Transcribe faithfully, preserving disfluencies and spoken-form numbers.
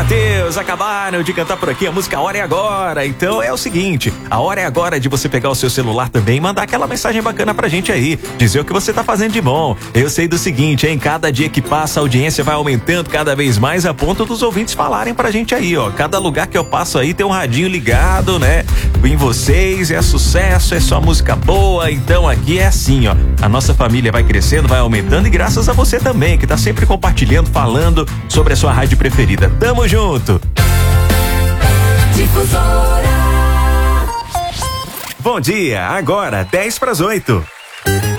Matheus, acabaram de cantar por aqui a música A Hora é Agora. Então é o seguinte, a hora é agora de você pegar o seu celular também e mandar aquela mensagem bacana pra gente aí, dizer o que você tá fazendo de bom. Eu sei do seguinte, hein, cada dia que passa a audiência vai aumentando cada vez mais a ponto dos ouvintes falarem pra gente aí, ó. Cada lugar que eu passo aí tem um radinho ligado, né? Em vocês é sucesso, é só música boa. Então aqui é assim, ó, a nossa família vai crescendo, vai aumentando e graças a você também, que tá sempre compartilhando, falando sobre a sua rádio preferida. Tamo junto! Difusora. Bom dia, agora dez para as oito.